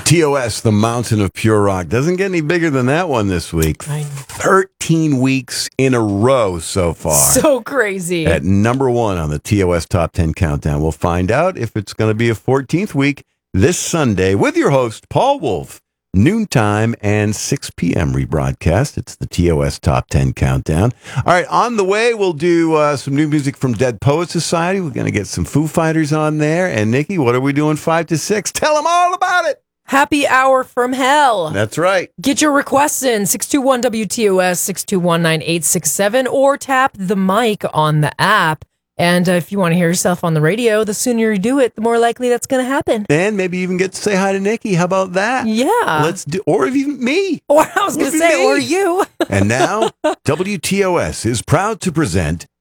TOS, the Mountain of Pure Rock. Doesn't get any bigger than that one this week. I know. 13 weeks in a row so far. So crazy. At number one on the TOS Top 10 Countdown. We'll find out if it's going to be a 14th week this Sunday with your host, Paul Wolf. Noontime and 6 p.m. rebroadcast. It's the TOS Top 10 Countdown. All right, on the way, we'll do some new music from Dead Poets Society. We're going to get some Foo Fighters on there. And, Nikki, what are we doing 5 to 6? Tell them all about it. Happy Hour from Hell. That's right. Get your requests in 621-WTOS, 621-9867, or tap the mic on the app. And if you want to hear yourself on the radio, the sooner you do it, the more likely that's going to happen. And maybe even get to say hi to Nikki. How about that? Yeah. Let's do, or even me. Or I was going to say, or you. And now, WTOS is proud to present